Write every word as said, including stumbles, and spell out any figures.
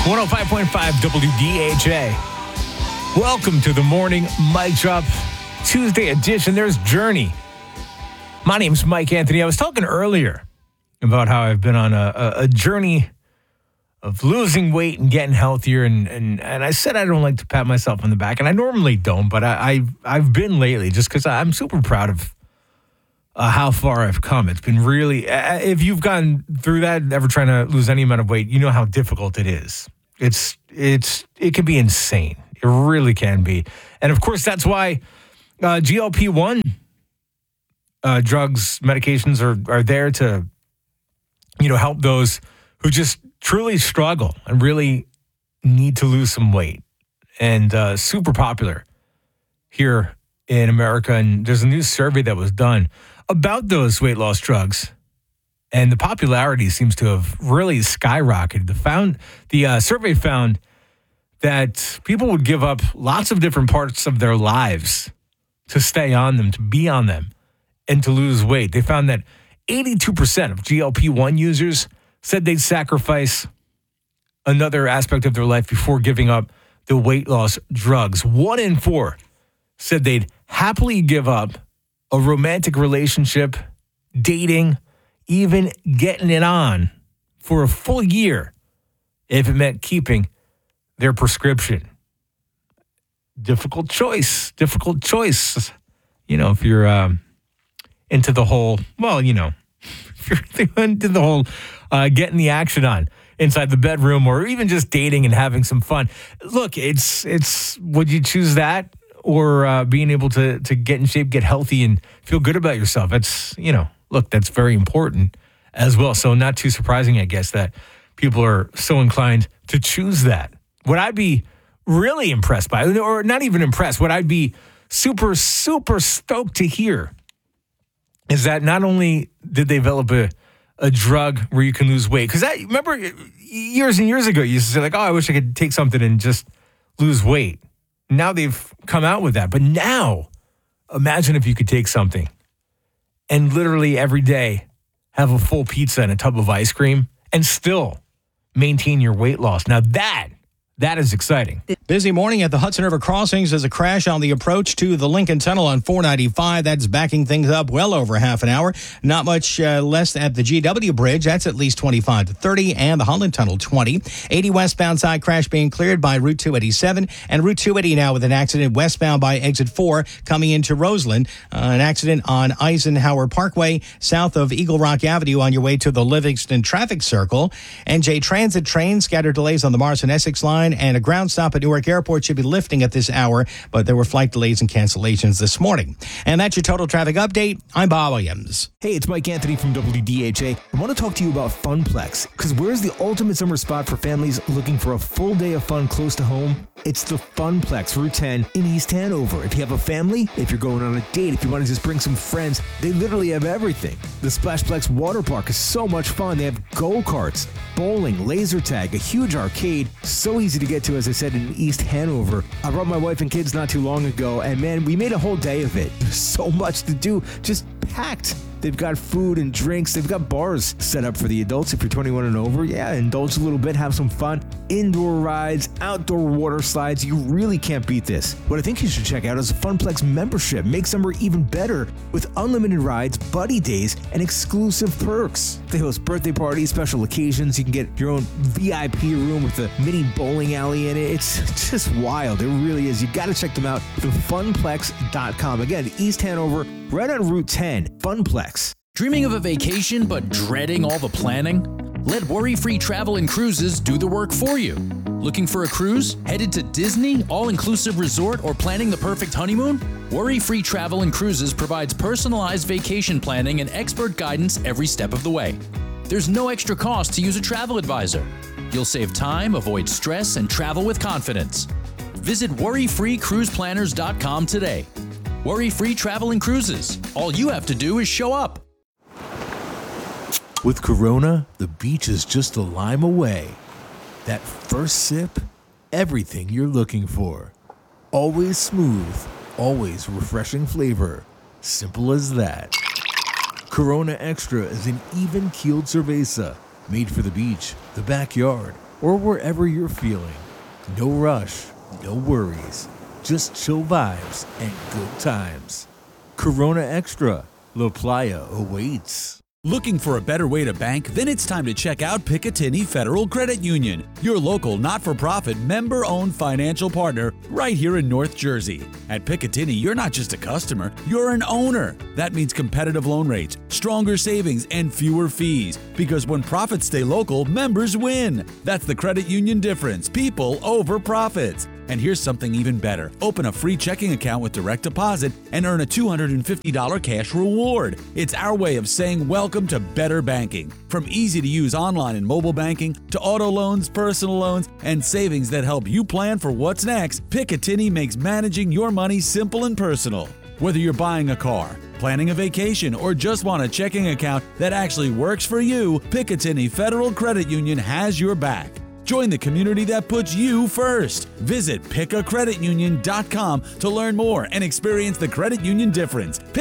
one oh five point five W D H A. Welcome to the morning Mic Drop Tuesday edition. There's Journey. My name's Mike Anthony. I was talking earlier about how I've been on a, a, a journey of losing weight and getting healthier. And, and, and I said I don't like to pat myself on the back, and I normally don't, but I, I've, I've been lately just because I'm super proud of uh, how far I've come. It's been really, uh, if you've gone through that, ever trying to lose any amount of weight, you know how difficult it is. It's, it's, it can be insane. It really can be. And of course, that's why uh, G L P one uh, drugs, medications are, are there to, you know, help those who just truly struggle and really need to lose some weight. And uh, super popular here in America. And there's a new survey that was done about those weight loss drugs. And the popularity seems to have really skyrocketed. The found the uh, survey found that people would give up lots of different parts of their lives to stay on them, to be on them, and to lose weight. They found that eighty-two percent of G L P one users said they'd sacrifice another aspect of their life before giving up the weight loss drugs. One in four said they'd happily give up a romantic relationship, dating, even getting it on for a full year if it meant keeping their prescription. Difficult choice, difficult choice. You know, if you're um, into the whole, well, you know, if you're into the whole uh, getting the action on inside the bedroom or even just dating and having some fun. Look, it's, it's would you choose that or uh, being able to, to get in shape, get healthy, and feel good about yourself? It's, you know, look, that's very important as well. So not too surprising, I guess, that people are so inclined to choose that. What I'd be really impressed by, or not even impressed, what I'd be super, super stoked to hear is that not only did they develop a, a drug where you can lose weight, because I remember years and years ago, you used to say like, oh, I wish I could take something and just lose weight. Now they've come out with that. But now, imagine if you could take something and literally every day have a full pizza and a tub of ice cream and still maintain your weight loss. Now that, that is exciting. Busy morning at the Hudson River crossings as a crash on the approach to the Lincoln Tunnel on four ninety-five. That's backing things up well over half an hour. Not much uh, less at the G W Bridge. That's at least twenty-five to thirty. And the Holland Tunnel, twenty. eighty westbound side crash being cleared by Route two eighty-seven. And Route two eighty now with an accident westbound by exit four coming into Roseland. Uh, an accident on Eisenhower Parkway south of Eagle Rock Avenue on your way to the Livingston traffic circle. N J Transit train scattered delays on the Morrison Essex line. And a ground stop at Newark Airport should be lifting at this hour, but there were flight delays and cancellations this morning. And that's your total traffic update. I'm Bob Williams. Hey, it's Mike Anthony from W D H A. I want to talk to you about Funplex, because where's the ultimate summer spot for families looking for a full day of fun close to home? It's the Funplex, Route ten in East Hanover. If you have a family, if you're going on a date, if you want to just bring some friends, they literally have everything. The Splashplex water park is so much fun. They have go-karts, bowling, laser tag, a huge arcade, so easy to get to, as I said, in East Hanover. I brought my wife and kids not too long ago, and man, we made a whole day of it. There's so much to do, just packed. They've got food and drinks. They've got bars set up for the adults if you're twenty-one and over. Yeah, indulge a little bit, have some fun. Indoor rides, outdoor water slides. You really can't beat this. What I think you should check out is a Funplex membership. Make summer even better with unlimited rides, buddy days, and exclusive perks. They host birthday parties, special occasions. You can get your own V I P room with a mini bowling alley in it. It's just wild. It really is. You got to check them out. the funplex dot com. Again, East Hanover, right on Route ten. Funplex. Dreaming of a vacation but dreading all the planning? Let Worry-Free Travel and Cruises do the work for you. Looking for a cruise? Headed to Disney, all-inclusive resort, or planning the perfect honeymoon? Worry-Free Travel and Cruises provides personalized vacation planning and expert guidance every step of the way. There's no extra cost to use a travel advisor. You'll save time, avoid stress, and travel with confidence. Visit worry free cruise planners dot com today. Worry-Free Travel and Cruises. All you have to do is show up. With Corona, the beach is just a lime away. That first sip, everything you're looking for. Always smooth, always refreshing flavor. Simple as that. Corona Extra is an even-keeled cerveza, made for the beach, the backyard, or wherever you're feeling. No rush, no worries, just chill vibes and good times. Corona Extra, La Playa awaits. Looking for a better way to bank? Then it's time to check out Picatinny Federal Credit Union, your local not-for-profit member-owned financial partner right here in North Jersey. At Picatinny, you're not just a customer, you're an owner. That means competitive loan rates, stronger savings, and fewer fees. Because when profits stay local, members win. That's the credit union difference. People over profits. And here's something even better. Open a free checking account with direct deposit and earn a two hundred fifty dollars cash reward. It's our way of saying welcome to better banking. From easy-to-use online and mobile banking to auto loans, personal loans, and savings that help you plan for what's next, Picatinny makes managing your money simple and personal. Whether you're buying a car, planning a vacation, or just want a checking account that actually works for you, Picatinny Federal Credit Union has your back. Join the community that puts you first. Visit pick a credit union dot com to learn more and experience the credit union difference.